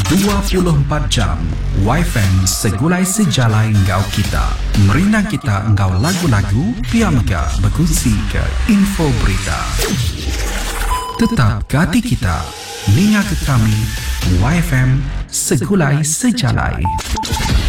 24 jam YFM segulai sejalai engkau kita. Merina kita engkau lagu-lagu, piamga berkongsi ke info berita. Tetap ke hati kita, ninga ke kami, YFM segulai sejalai.